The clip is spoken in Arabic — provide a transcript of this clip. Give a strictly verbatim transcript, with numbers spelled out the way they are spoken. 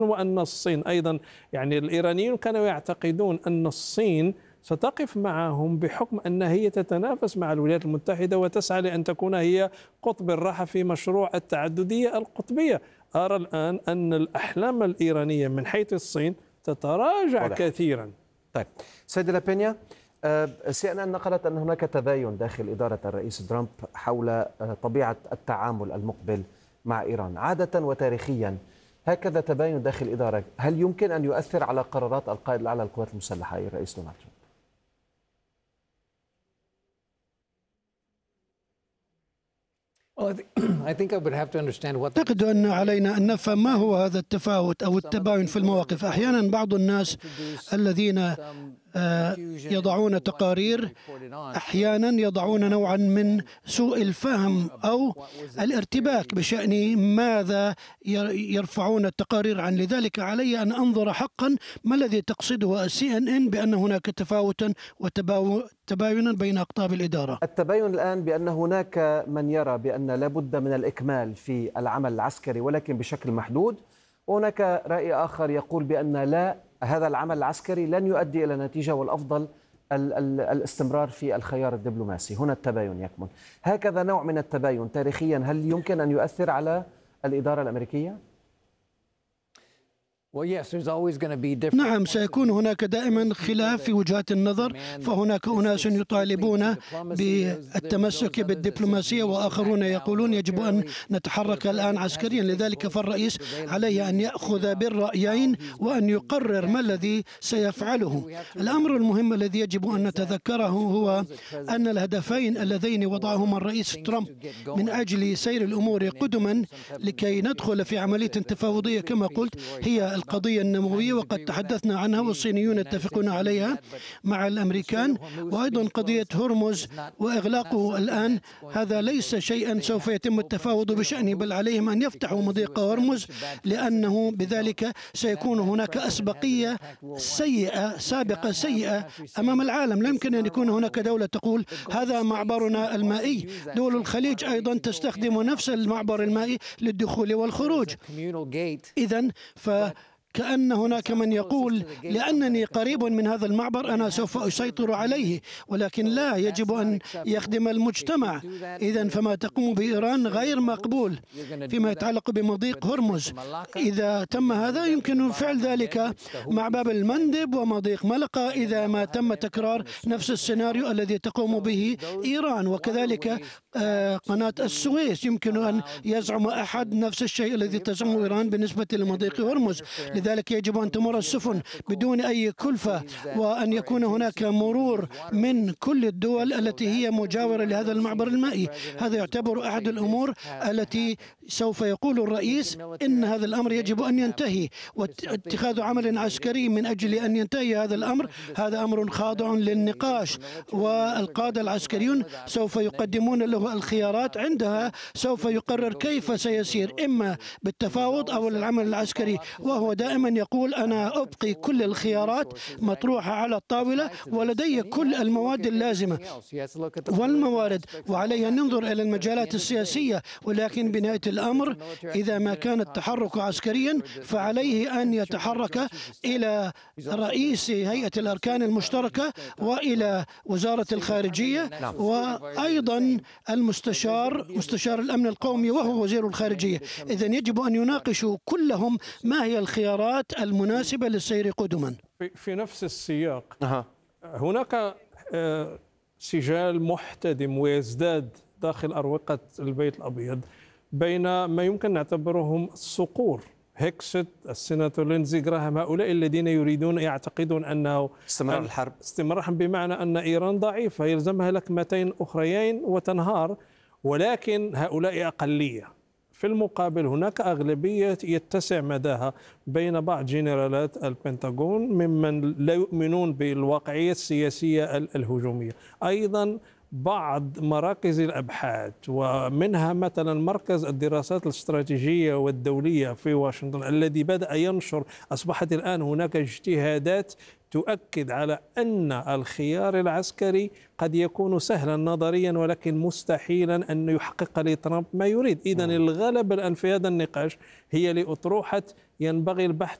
وأن الصين أيضا، يعني الإيرانيون كانوا يعتقدون أن الصين ستقف معهم بحكم أن هي تتنافس مع الولايات المتحدة وتسعى لأن تكون هي قطب الراحة في مشروع التعددية القطبية. أرى الآن أن الأحلام الإيرانية من حيث الصين تتراجع واضح. كثيرا. طيب سيدي لابينيا، سي ان ان نقلت أن هناك تباين داخل إدارة الرئيس ترامب حول طبيعة التعامل المقبل مع إيران. عادة وتاريخيا هكذا تباين داخل الإدارة هل يمكن أن يؤثر على قرارات القائد الأعلى للقوات المسلحة أي الرئيس دونالد ترامب؟ أعتقد أن علينا أن نفهم ما هو هذا التفاوت أو التباين في المواقف. أحيانا بعض الناس الذين يضعون تقارير أحيانا يضعون نوعا من سوء الفهم أو الارتباك بشأن ماذا يرفعون التقارير عن. لذلك علي أن أنظر حقا ما الذي تقصده السي إن إن بأن هناك تفاوتا وتباينا بين أقطاب الإدارة. التباين الآن بأن هناك من يرى بأن لابد من الإكمال في العمل العسكري ولكن بشكل محدود، وهناك رأي آخر يقول بأن لا، هذا العمل العسكري لن يؤدي إلى نتيجة والأفضل ال ال الاستمرار في الخيار الدبلوماسي. هنا التباين يكمن. هكذا نوع من التباين تاريخيا هل يمكن أن يؤثر على الإدارة الأمريكية؟ نعم، سيكون هناك دائما خلاف في وجهات النظر، فهناك أناس يطالبون بالتمسك بالدبلوماسية وآخرون يقولون يجب أن نتحرك الآن عسكريا. لذلك فالرئيس عليه أن يأخذ بالرأيين وأن يقرر ما الذي سيفعله. الأمر المهم الذي يجب أن نتذكره هو أن الهدفين اللذين وضعهما الرئيس ترامب من أجل سير الأمور قدما لكي ندخل في عملية تفاوضية كما قلت هي القضية النووية، وقد تحدثنا عنها والصينيون يتفقون عليها مع الأمريكان، وأيضا قضية هرمز وإغلاقه الآن. هذا ليس شيئا سوف يتم التفاوض بشأنه، بل عليهم أن يفتحوا مضيق هرمز، لأنه بذلك سيكون هناك أسبقية سيئة سابقة سيئة أمام العالم. لا يمكن أن يكون هناك دولة تقول هذا معبرنا المائي. دول الخليج أيضا تستخدم نفس المعبر المائي للدخول والخروج. إذن ف كأن هناك من يقول لأنني قريب من هذا المعبر أنا سوف أسيطر عليه، ولكن لا، يجب أن يخدم المجتمع. إذن فما تقوم بإيران غير مقبول فيما يتعلق بمضيق هرمز. إذا تم هذا يمكن فعل ذلك مع باب المندب ومضيق ملقا إذا ما تم تكرار نفس السيناريو الذي تقوم به إيران. وكذلك قناة السويس يمكن أن يزعم أحد نفس الشيء الذي تزعمه إيران بالنسبة لمضيق هرمز. لذلك يجب أن تمر السفن بدون أي كلفة، وأن يكون هناك مرور من كل الدول التي هي مجاورة لهذا المعبر المائي. هذا يعتبر أحد الأمور التي سوف يقول الرئيس إن هذا الأمر يجب أن ينتهي، واتخاذ عمل عسكري من أجل أن ينتهي هذا الأمر هذا أمر خاضع للنقاش، والقادة العسكريون سوف يقدمون له الخيارات. عندها سوف يقرر كيف سيسير، إما بالتفاوض أو العمل العسكري، وهو دائما يقول أنا أبقي كل الخيارات مطروحة على الطاولة ولدي كل المواد اللازمة والموارد، وعليه أن ننظر إلى المجالات السياسية. ولكن بنهاية الأمر إذا ما كان التحرك عسكريا فعليه أن يتحرك إلى رئيس هيئة الأركان المشتركة وإلى وزارة الخارجية وأيضا المستشار مستشار الأمن القومي وهو وزير الخارجية. إذن يجب أن يناقشوا كلهم ما هي الخيارات المناسبة للسير قدما. في نفس السياق أه. هناك سجال محتدم ويزداد داخل أروقة البيت الأبيض بين ما يمكن نعتبرهم الصقور، هيكست، السيناتور لينزي جراهام، هؤلاء الذين يريدون يعتقدون أنه استمرار الحرب استمرار بمعنى أن إيران ضعيفة يلزمها لكمتين أخريين وتنهار، ولكن هؤلاء أقلية. في المقابل هناك أغلبية يتسع مداها بين بعض جنرالات البنتاغون ممن لا يؤمنون بالواقعية السياسية الهجومية، أيضا بعض مراكز الأبحاث ومنها مثلا مركز الدراسات الاستراتيجية والدولية في واشنطن الذي بدأ ينشر. أصبحت الآن هناك اجتهادات تؤكد على أن الخيار العسكري قد يكون سهلا نظريا ولكن مستحيلا أن يحقق لترامب ما يريد. إذن الغلبة الآن في هذا النقاش هي لأطروحة ينبغي البحث